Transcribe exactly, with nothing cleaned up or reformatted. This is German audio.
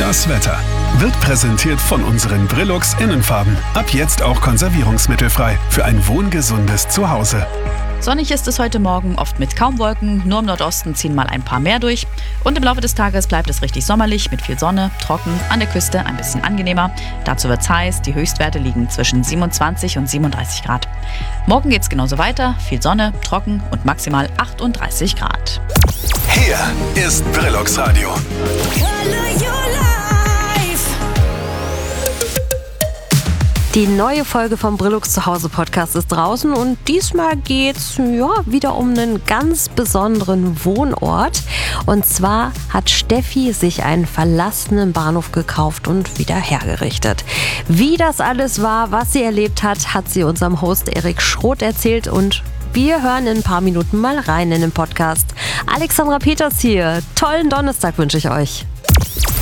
Das Wetter wird präsentiert von unseren Brillux Innenfarben. Ab jetzt auch konservierungsmittelfrei für ein wohngesundes Zuhause. Sonnig ist es heute Morgen, oft mit kaum Wolken, nur im Nordosten ziehen mal ein paar mehr durch. Und im Laufe des Tages bleibt es richtig sommerlich mit viel Sonne, trocken, an der Küste ein bisschen angenehmer. Dazu wird's heiß, die Höchstwerte liegen zwischen siebenundzwanzig und siebenunddreißig Grad. Morgen geht's genauso weiter, viel Sonne, trocken und maximal achtunddreißig Grad. Hier ist Brillux Radio. Die neue Folge vom Brillux Zuhause Podcast ist draußen und diesmal geht's ja wieder um einen ganz besonderen Wohnort. Und zwar hat Steffi sich einen verlassenen Bahnhof gekauft und wieder hergerichtet. Wie das alles war, was sie erlebt hat, hat sie unserem Host Erik Schroth erzählt und wir hören in ein paar Minuten mal rein in den Podcast. Alexandra Peters hier. Tollen Donnerstag wünsche ich euch.